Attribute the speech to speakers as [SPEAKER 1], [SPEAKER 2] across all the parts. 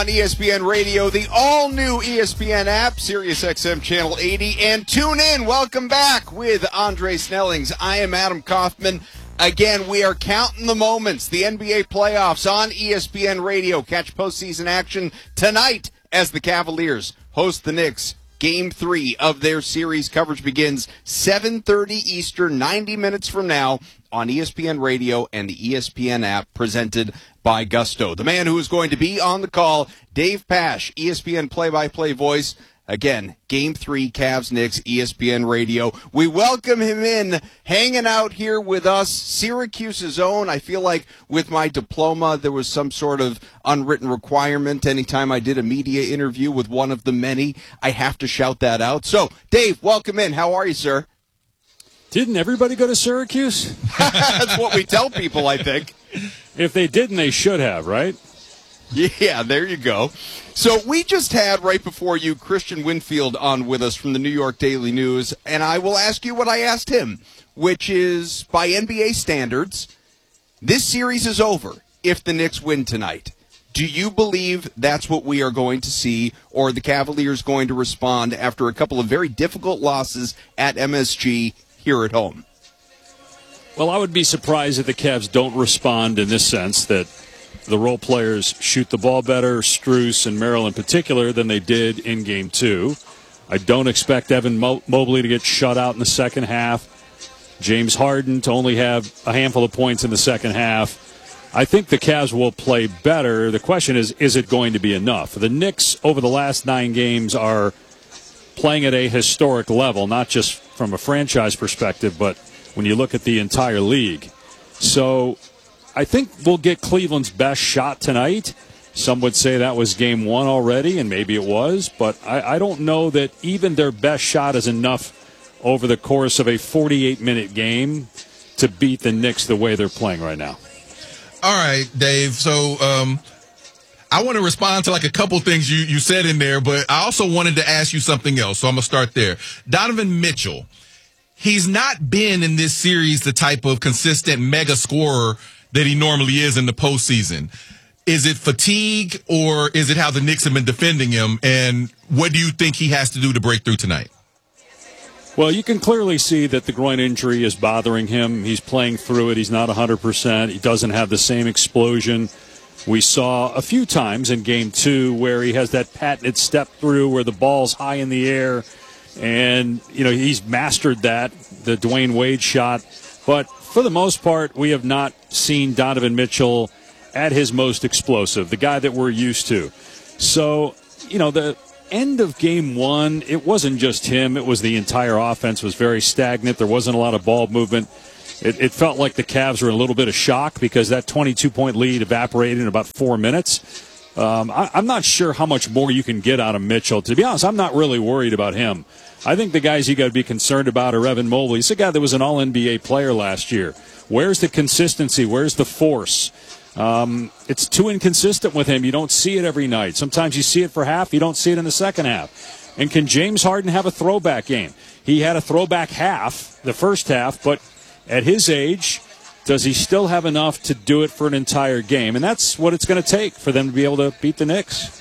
[SPEAKER 1] on ESPN Radio, the all-new ESPN app, SiriusXM Channel 80, and tune in. Welcome back with Andre Snellings. I am Adam Kaufman. Again, we are counting the moments. The NBA playoffs on ESPN Radio. Catch postseason action tonight as the Cavaliers host the Knicks. Game 3 of their series. Coverage begins 7:30 Eastern, 90 minutes from now on ESPN Radio and the ESPN app, presented by Gusto. The man who is going to be on the call, Dave Pasch, ESPN play-by-play voice. Again, Game 3, Cavs-Knicks, ESPN Radio. We welcome him in, hanging out here with us, Syracuse's own. I feel like with my diploma, there was some sort of unwritten requirement. Anytime I did a media interview with one of the many, I have to shout that out. So, Dave, welcome in. How are you, sir?
[SPEAKER 2] Didn't everybody go to Syracuse?
[SPEAKER 1] That's what we tell people, I think.
[SPEAKER 2] If they didn't, they should have, right?
[SPEAKER 1] Yeah, there you go. So we just had, right before you, Christian Winfield on with us from the New York Daily News, and I will ask you what I asked him, which is, by NBA standards, this series is over if the Knicks win tonight. Do you believe that's what we are going to see, or are the Cavaliers going to respond after a couple of very difficult losses at MSG here at home?
[SPEAKER 2] Well, I would be surprised if the Cavs don't respond in this sense, that the role players shoot the ball better, Strus and Merrill in particular, than they did in Game 2. I don't expect Evan Mobley to get shut out in the second half. James Harden to only have a handful of points in the second half. I think the Cavs will play better. The question is it going to be enough? The Knicks over the last 9 games are playing at a historic level, not just from a franchise perspective, but when you look at the entire league. So I think we'll get Cleveland's best shot tonight. Some would say that was Game 1 already, and maybe it was, but I don't know that even their best shot is enough over the course of a 48-minute game to beat the Knicks the way they're playing right now.
[SPEAKER 3] All right, Dave. So I want to respond to like a couple things you said in there, but I also wanted to ask you something else, so I'm going to start there. Donovan Mitchell, he's not been in this series the type of consistent mega scorer that he normally is in the postseason. Is it fatigue, or is it how the Knicks have been defending him? And what do you think he has to do to break through tonight?
[SPEAKER 2] Well, you can clearly see that the groin injury is bothering him. He's playing through it. He's not 100%. He doesn't have the same explosion we saw a few times in Game 2, where he has that patented step through where the ball's high in the air. And, you know, he's mastered that, the Dwayne Wade shot. But for the most part, we have not seen Donovan Mitchell at his most explosive, the guy that we're used to. So, you know, the end of Game 1, it wasn't just him. It was the entire offense was very stagnant. There wasn't a lot of ball movement. It felt like the Cavs were in a little bit of shock because that 22-point lead evaporated in about 4 minutes. I'm not sure how much more you can get out of Mitchell. To be honest, I'm not really worried about him. I think the guys you got to be concerned about are Evan Mobley. He's a guy that was an All-NBA player last year. Where's the consistency? Where's the force? It's too inconsistent with him. You don't see it every night. Sometimes you see it for half. You don't see it in the second half. And can James Harden have a throwback game? He had a throwback half, the first half, but at his age, does he still have enough to do it for an entire game? And that's what it's going to take for them to be able to beat the Knicks.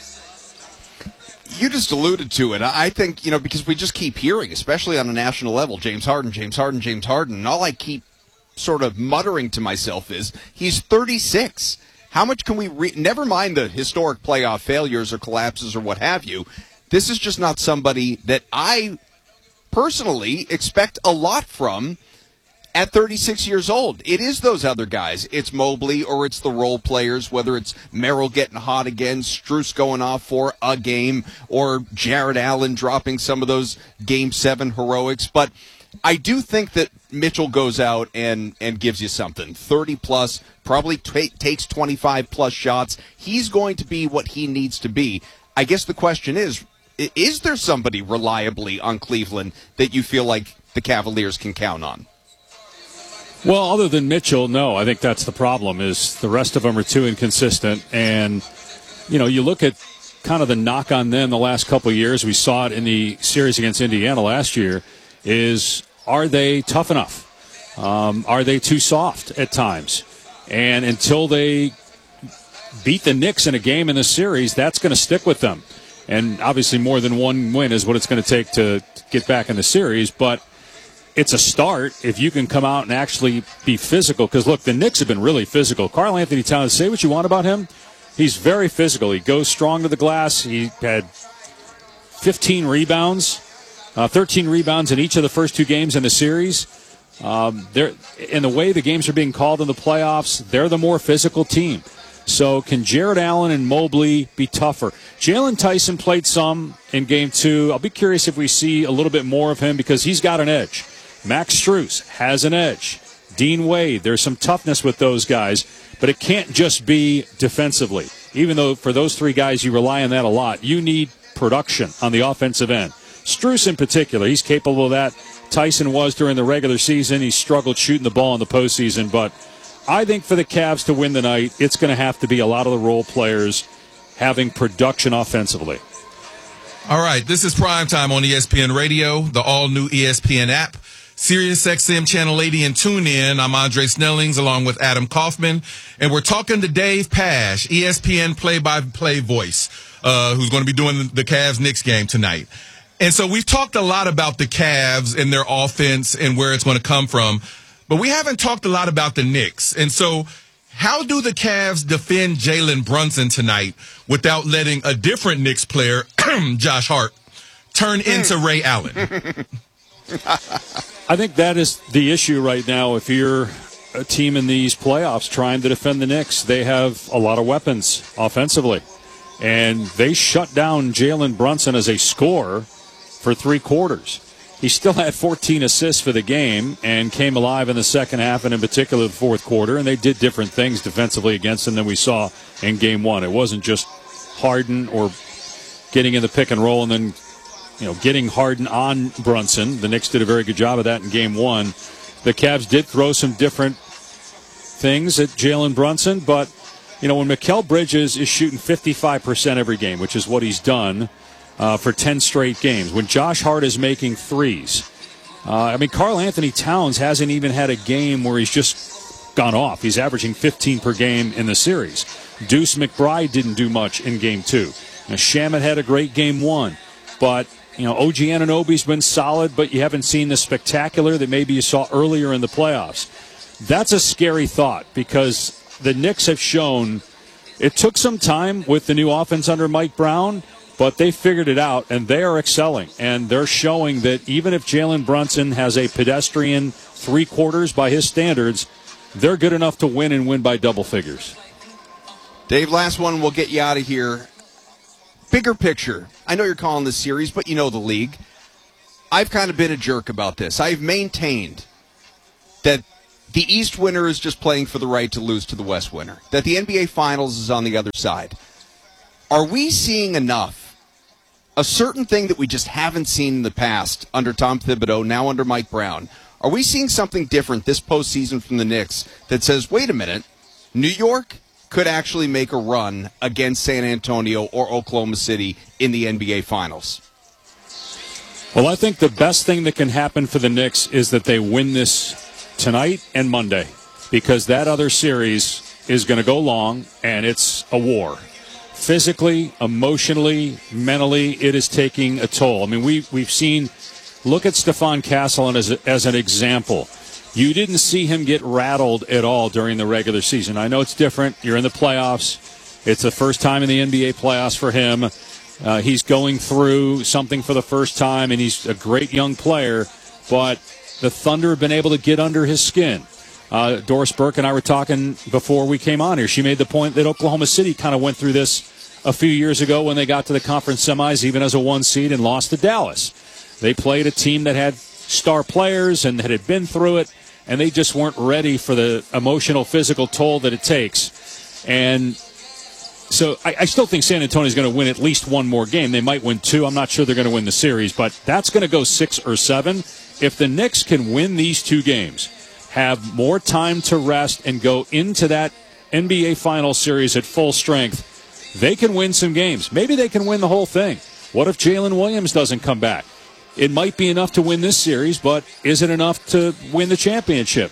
[SPEAKER 1] You just alluded to it. I think, you know, because we just keep hearing, especially on a national level, James Harden, James Harden, James Harden. And all I keep sort of muttering to myself is, he's 36. How much can we never mind the historic playoff failures or collapses or what have you. This is just not somebody that I personally expect a lot from at 36 years old. It is those other guys. It's Mobley, or it's the role players, whether it's Merrill getting hot again, Strus going off for a game, or Jared Allen dropping some of those Game 7 heroics. But I do think that Mitchell goes out and gives you something. 30-plus, probably takes 25-plus shots. He's going to be what he needs to be. I guess the question is there somebody reliably on Cleveland that you feel like the Cavaliers can count on?
[SPEAKER 2] Well, other than Mitchell, no. I think that's the problem, is the rest of them are too inconsistent. And, you know, you look at kind of the knock on them the last couple of years. We saw it in the series against Indiana last year, is are they tough enough? Are they too soft at times? And until they beat the Knicks in a game in the series, that's going to stick with them. And obviously more than one win is what it's going to take to get back in the series. But it's a start if you can come out and actually be physical. Because, look, the Knicks have been really physical. Karl Anthony Towns, say what you want about him, he's very physical. He goes strong to the glass. He had 15 rebounds, 13 rebounds in each of the first 2 games in the series. In the way the games are being called in the playoffs, they're the more physical team. So can Jared Allen and Mobley be tougher? Jalen Tyson played some in Game 2. I'll be curious if we see a little bit more of him because he's got an edge. Max Strus has an edge. Dean Wade, there's some toughness with those guys, but it can't just be defensively. Even though for those 3 guys you rely on that a lot, you need production on the offensive end. Strus in particular, he's capable of that. Tyson was during the regular season. He struggled shooting the ball in the postseason, but I think for the Cavs to win the night, it's going to have to be a lot of the role players having production offensively.
[SPEAKER 3] All right, this is Primetime on ESPN Radio, the all-new ESPN app, SiriusXM Channel 80 and TuneIn. I'm Andre Snellings along with Adam Kaufman, and we're talking to Dave Pasch, ESPN play-by-play voice, who's going to be doing the Cavs-Knicks game tonight. And so we've talked a lot about the Cavs and their offense and where it's going to come from, but we haven't talked a lot about the Knicks. And so how do the Cavs defend Jalen Brunson tonight without letting a different Knicks player, Josh Hart, turn into Ray Allen?
[SPEAKER 2] I think that is the issue right now. If you're a team in these playoffs trying to defend the Knicks, they have a lot of weapons offensively. And they shut down Jalen Brunson as a scorer for 3 quarters. He still had 14 assists for the game and came alive in the second half and in particular the fourth quarter, and they did different things defensively against him than we saw in Game 1. It wasn't just Harden or getting in the pick and roll and then getting Harden on Brunson. The Knicks did a very good job of that in Game 1. The Cavs did throw some different things at Jalen Brunson, but when Mikal Bridges is shooting 55% every game, which is what he's done for 10 straight games, when Josh Hart is making threes, Karl Anthony Towns hasn't even had a game where he's just gone off. He's averaging 15 per game in the series. Deuce McBride didn't do much in Game 2. Shamet had a great Game 1, but OG Anunoby's been solid, but you haven't seen the spectacular that maybe you saw earlier in the playoffs. That's a scary thought because the Knicks have shown it took some time with the new offense under Mike Brown, but they figured it out, and they are excelling. And they're showing that even if Jalen Brunson has a pedestrian 3 quarters by his standards, they're good enough to win and win by double figures.
[SPEAKER 1] Dave, last one, we'll get you out of here. Bigger picture. I know you're calling this series, but you know the league. I've kind of been a jerk about this. I've maintained that the East winner is just playing for the right to lose to the West winner, that the NBA Finals is on the other side. Are we seeing enough? A certain thing that we just haven't seen in the past under Tom Thibodeau, now under Mike Brown. Are we seeing something different this postseason from the Knicks that says, wait a minute, New York could actually make a run against San Antonio or Oklahoma City in the NBA Finals?
[SPEAKER 2] Well, I think the best thing that can happen for the Knicks is that they win this tonight and Monday, because that other series is going to go long, and it's a war. Physically, emotionally, mentally, it is taking a toll. We've seen, look at Stephon Castle as an example. You didn't see him get rattled at all during the regular season. I know it's different. You're in the playoffs. It's the first time in the NBA playoffs for him. He's going through something for the first time, and he's a great young player, but the Thunder have been able to get under his skin. Doris Burke and I were talking before we came on here. She made the point that Oklahoma City kind of went through this a few years ago when they got to the conference semis, even as a 1 seed, and lost to Dallas. They played a team that had star players and that had been through it, and they just weren't ready for the emotional, physical toll that it takes. And so I still think San Antonio is going to win at least one more game. They might win 2. I'm not sure they're going to win the series, but that's going to go 6 or 7. If the Knicks can win these 2 games, have more time to rest, and go into that NBA Finals series at full strength, they can win some games. Maybe they can win the whole thing. What if Jalen Williams doesn't come back? It might be enough to win this series, but is it enough to win the championship?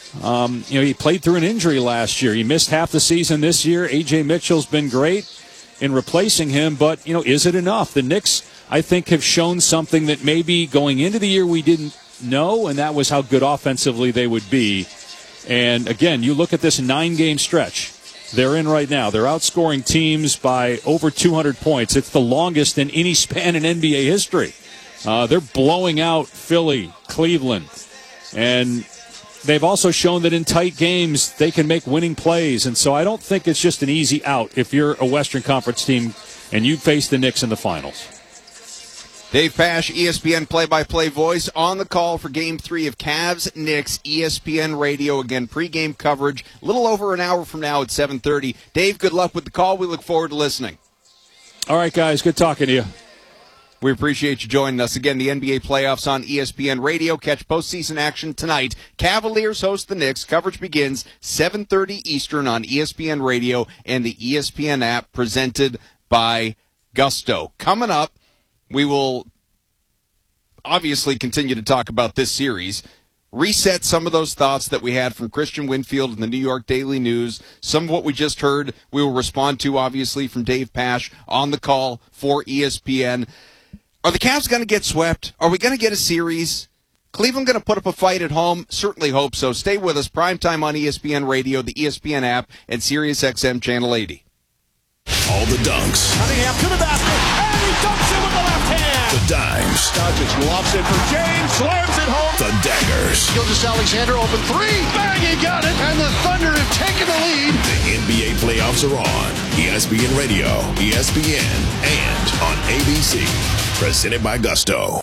[SPEAKER 2] He played through an injury last year. He missed half the season this year. A.J. Mitchell's been great in replacing him, but, is it enough? The Knicks, I think, have shown something that maybe going into the year we didn't know, and that was how good offensively they would be. And, again, you look at this 9-game stretch they're in right now. They're outscoring teams by over 200 points. It's the longest in any span in NBA history. They're blowing out Philly, Cleveland, and they've also shown that in tight games they can make winning plays. And so I don't think it's just an easy out if you're a Western Conference team and you face the Knicks in the finals.
[SPEAKER 1] Dave Pasch, ESPN play-by-play voice, on the call for Game 3 of Cavs-Knicks, ESPN Radio. Again, pregame coverage a little over an hour from now at 7:30. Dave, good luck with the call. We look forward to listening.
[SPEAKER 2] All right, guys, good talking to you.
[SPEAKER 1] We appreciate you joining us. Again, the NBA playoffs on ESPN Radio. Catch postseason action tonight. Cavaliers host the Knicks. Coverage begins 7:30 Eastern on ESPN Radio and the ESPN app, presented by Gusto. Coming up, we will obviously continue to talk about this series, reset some of those thoughts that we had from Christian Winfield in the New York Daily News. Some of what we just heard we will respond to, obviously, from Dave Pasch on the call for ESPN. Are the Cavs going to get swept? Are we going to get a series? Cleveland going to put up a fight at home? Certainly hope so. Stay with us. Primetime on ESPN Radio, the ESPN app, and SiriusXM Channel 80.
[SPEAKER 4] All the dunks.
[SPEAKER 5] Cunningham to the basket, and he dunks it with the left hand.
[SPEAKER 4] The dimes.
[SPEAKER 5] Doncic lofts it for James, slams it home.
[SPEAKER 4] The daggers.
[SPEAKER 5] Gilgeous-Alexander open three. Bang, he got it. And the Thunder have taken the lead.
[SPEAKER 4] The NBA playoffs are on. ESPN Radio, ESPN, and on ABC. Presented by Gusto.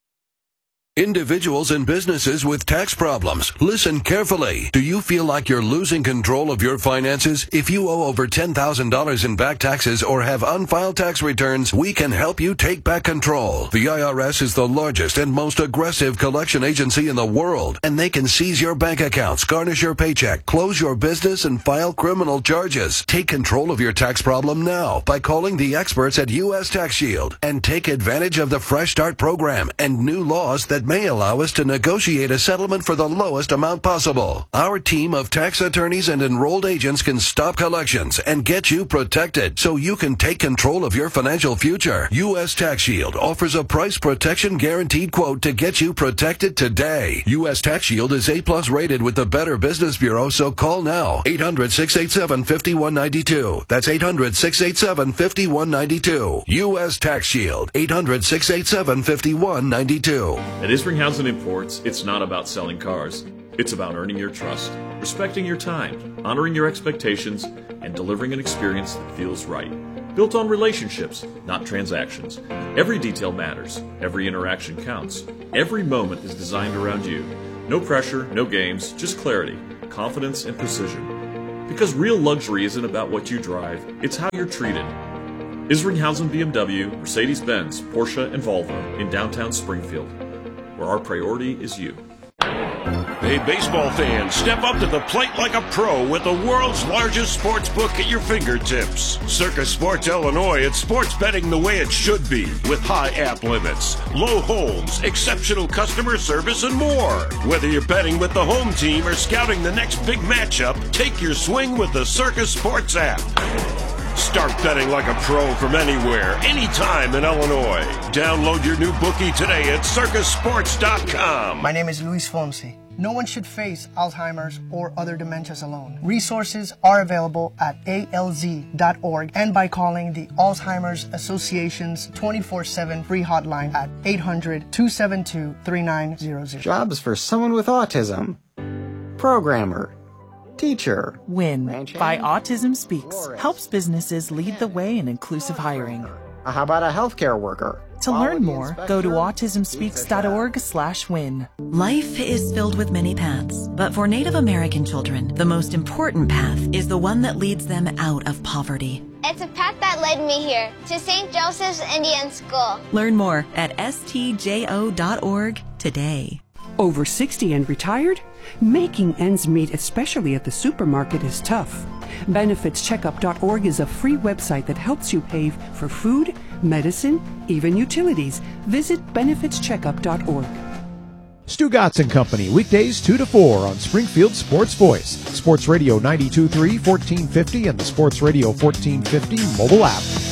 [SPEAKER 6] Individuals and businesses with tax problems, listen carefully. Do you feel like you're losing control of your finances? If you owe over $10,000 in back taxes or have unfiled tax returns, we can help you take back control. The IRS is the largest and most aggressive collection agency in the world, and they can seize your bank accounts, garnish your paycheck, close your business, and file criminal charges. Take control of your tax problem now by calling the experts at U.S. Tax Shield and take advantage of the Fresh Start program and new laws that may allow us to negotiate a settlement for the lowest amount possible. Our team of tax attorneys and enrolled agents can stop collections and get you protected so you can take control of your financial future. U.S. Tax Shield offers a price protection guaranteed quote to get you protected today. U.S. Tax Shield is A+ rated with the Better Business Bureau, so call now. 800-687-5192. That's 800-687-5192. U.S. Tax Shield. 800-687-5192.
[SPEAKER 7] At Isringhausen Imports, it's not about selling cars. It's about earning your trust, respecting your time, honoring your expectations, and delivering an experience that feels right. Built on relationships, not transactions. Every detail matters. Every interaction counts. Every moment is designed around you. No pressure, no games, just clarity, confidence, and precision. Because real luxury isn't about what you drive, it's how you're treated. Isringhausen BMW, Mercedes-Benz, Porsche, and Volvo in downtown Springfield, where our priority is you.
[SPEAKER 8] Hey, baseball fans, step up to the plate like a pro with the world's largest sports book at your fingertips. Circus Sports Illinois, it's sports betting the way it should be, with high app limits, low holds, exceptional customer service, and more. Whether you're betting with the home team or scouting the next big matchup, take your swing with the Circus Sports app. Start betting like a pro from anywhere, anytime in Illinois. Download your new bookie today at circusports.com.
[SPEAKER 9] My name is Luis Fonsi. No one should face Alzheimer's or other dementias alone. Resources are available at alz.org and by calling the Alzheimer's Association's 24/7 free hotline at 800-272-3900.
[SPEAKER 10] Jobs for someone with autism. Programmer. Teacher.
[SPEAKER 11] WIN by Autism Speaks helps businesses lead the way in inclusive hiring.
[SPEAKER 10] How about a healthcare worker?
[SPEAKER 11] To learn more, go to autismspeaks.org/win.
[SPEAKER 12] Life is filled with many paths, but for Native American children, the most important path is the one that leads them out of poverty.
[SPEAKER 13] It's a path that led me here, to St. Joseph's Indian School.
[SPEAKER 12] Learn more at stjo.org today.
[SPEAKER 14] Over 60 and retired? Making ends meet, especially at the supermarket, is tough. BenefitsCheckup.org is a free website that helps you pay for food, medicine, even utilities. Visit BenefitsCheckup.org.
[SPEAKER 15] Stu Gatz and Company, weekdays 2 to 4 on Springfield Sports Voice, Sports Radio 92.3, 1450, and the Sports Radio 1450 mobile app.